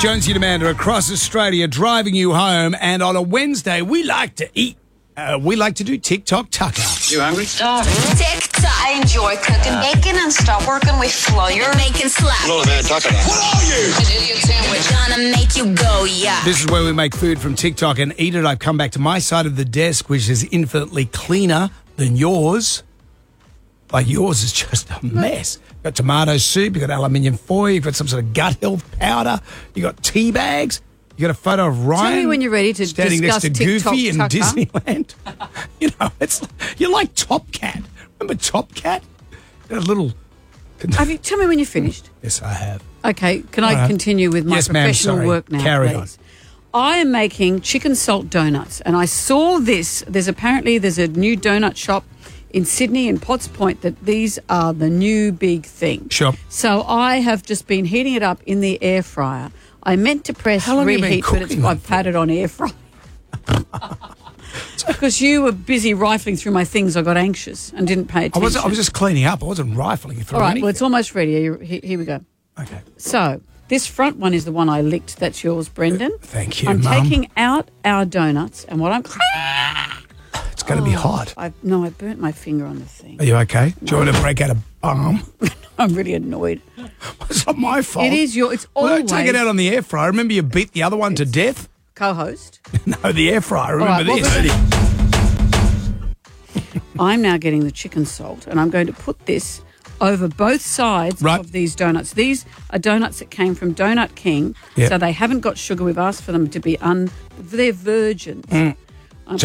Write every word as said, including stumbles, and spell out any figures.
Jonesy and Amanda across Australia driving you home, and on a Wednesday we like to eat. Uh, we like to do TikTok Tucker. You hungry? Starving. TikTok. I enjoy cooking bacon and stop working with flour. Making slap. Hello there, Tucker. What are you? An idiot sandwich. Gonna make you go, yeah. This is where we make food from TikTok and eat it. I've come back to my side of the desk, which is infinitely cleaner than yours. Like yours is just a mess. You've got tomato soup, you've got aluminium foil, you've got some sort of gut health powder, you've got tea bags, you've got a photo of Ryan. Tell me when you're ready to standing discuss next to TikTok Goofy in Tucker. Disneyland. You know, it's you're like Top Cat. Remember Top Cat? A little. Have you, tell me when you're finished. Yes, I have. Okay, can I All right. continue with my Yes, ma'am, professional sorry. work now, Carry please? I am making chicken salt donuts, and I saw this. There's apparently there's a new donut shop in Sydney in Potts Point that these are the new big thing. Sure. So I have just been heating it up in the air fryer. I meant to press How long have you been reheat, but it's, cooking I've them had it on air fry. Because you were busy rifling through my things, I got anxious and didn't pay I attention. was, I was just cleaning up. I wasn't rifling through All right, anything. well, it's almost ready. Here, here here we go. Okay. So this front one is the one I licked. That's yours, Brendan. Thank you, I'm Mum. taking out our donuts, and what I'm... It's going to be hot. I, no, I burnt my finger on the thing. Are you okay? Do you want me to break out a balm? I'm really annoyed. It's not my fault. It is your... It's Well, always... don't take it out on the air fryer. Remember you beat the other one to death? Co-host. No, the air fryer. Remember All right, this? I'm now getting the chicken salt, and I'm going to put this over both sides Right. of these donuts. These are donuts that came from Donut King, Yep. so they haven't got sugar. We've asked for them to be un... They're virgins. Mm.